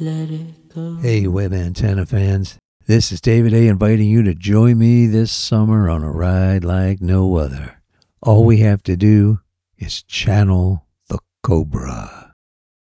let it go. Hey, Web Antenna fans. This is David A. inviting you to join me this summer on a ride like no other. All we have to do is channel the Cobra.